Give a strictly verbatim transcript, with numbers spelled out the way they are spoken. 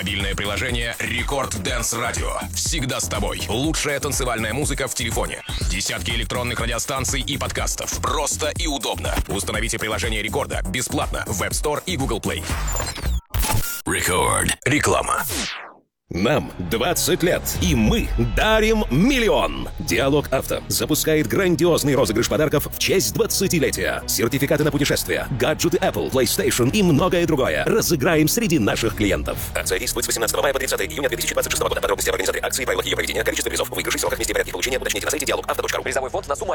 Мобильное приложение Рекорд Dance Radio. Всегда с тобой. Лучшая танцевальная музыка в телефоне. Десятки электронных радиостанций и подкастов. Просто и удобно. Установите приложение Рекорда бесплатно в App Store и Google Play. Рекорд. Реклама. Нам двадцать лет, и мы дарим миллион. Диалог Авто запускает грандиозный розыгрыш подарков в честь двадцатилетия. Сертификаты на путешествия, гаджеты Apple, PlayStation и многое другое. Разыграем среди наших клиентов. Акция действует с восемнадцатого мая по тридцатое июня две тысячи двадцать шестого года. Подробности об организации акции, правилах ее проведения, количество призов, выигрышей, сроках, месте и порядке получения уточните на сайте диалог авто точка ру. Призовой фонд на сумму